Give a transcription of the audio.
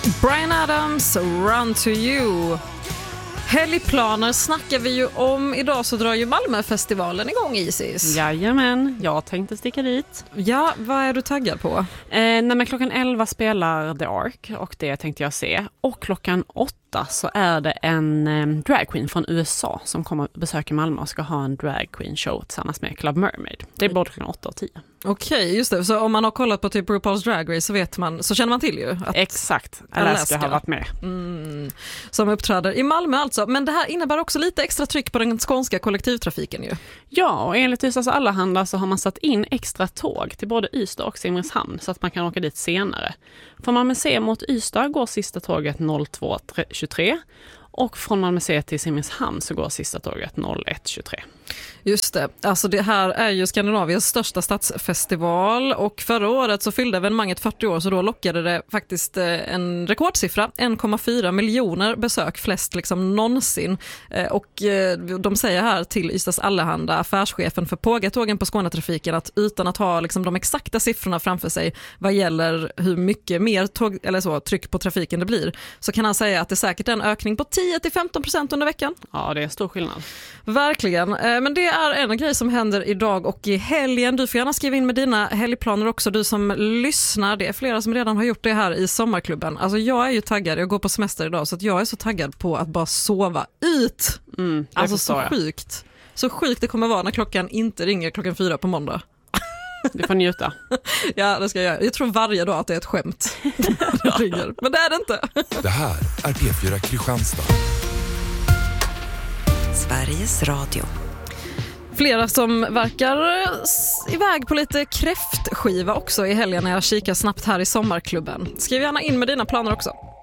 Bryan Adams, Run to You. Helgplaner snackar vi ju om. Idag så drar ju Malmöfestivalen igång, Isis. Jajamän, jag tänkte sticka dit. Ja, vad är du taggad på? Men klockan 11 spelar The Ark och det tänkte jag se. Och klockan 8 så är det en dragqueen från USA som kommer besöka Malmö och ska ha en dragqueen show tillsammans med Club Mermaid. Det är både klockan 8 och 10. Okej, just det. Så om man har kollat på typ RuPaul's Drag Race så känner man till ju. Att exakt, Alaska har varit med. Som uppträder i Malmö alltså. Men det här innebär också lite extra tryck på den skånska kollektivtrafiken ju. Ja, och enligt Ystads Allehanda så har man satt in extra tåg till både Ystad och Simrishamn så att man kan åka dit senare. Från Malmö C mot Ystad går sista tåget 02.23 och från Malmö C till Simrishamn så går sista tåget 01.23. Just det, alltså det här är ju Skandinaviens största stadsfestival och förra året så fyllde evenemanget 40 år så då lockade det faktiskt en rekordsiffra, 1,4 miljoner besök, flest liksom någonsin. Och de säger här till Ystads Allehanda, affärschefen för Pågatågen på Skånetrafiken, att utan att ha liksom de exakta siffrorna framför sig vad gäller hur mycket mer tåg, eller så, tryck på trafiken det blir, så kan han säga att det säkert är en ökning på 10-15% under veckan. Ja, det är stor skillnad. Verkligen, men det är en grej som händer idag och i helgen. Du får gärna skriva in med dina helgplaner också, du som lyssnar. Det är flera som redan har gjort det här i sommarklubben. Alltså jag är ju taggad, jag går på semester idag så att jag är så taggad på att bara sova ut. Alltså så sjukt. Så sjukt det kommer vara när klockan inte ringer klockan 4 på måndag. Du får njuta. Ja, det ska jag göra. Jag tror varje dag att det är ett skämt. Det ringer. Men det är det inte. Det här är P4 Kristianstad. Sveriges Radio. Flera som verkar iväg på lite kräftskiva också i helgen när jag kikar snabbt här i sommarklubben. Skriv gärna in med dina planer också.